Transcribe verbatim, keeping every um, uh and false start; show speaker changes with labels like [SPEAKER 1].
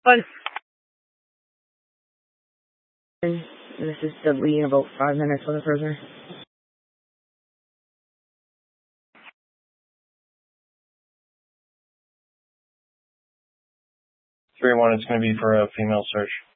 [SPEAKER 1] But this is the lead in about five minutes for the prisoner.
[SPEAKER 2] three one, it's going to be for a female search.